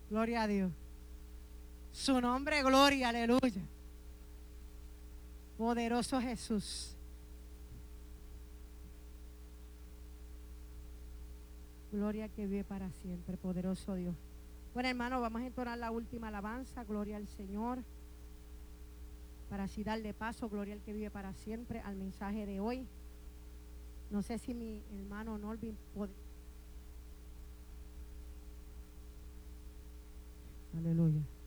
Gloria a Dios. Su nombre, gloria, aleluya. Poderoso Jesús. Gloria que vive para siempre, poderoso Dios. Bueno, hermano, vamos a entonar la última alabanza, gloria al Señor, para así darle paso, gloria al que vive para siempre, al mensaje de hoy. No sé si mi hermano Norvin puede. Aleluya.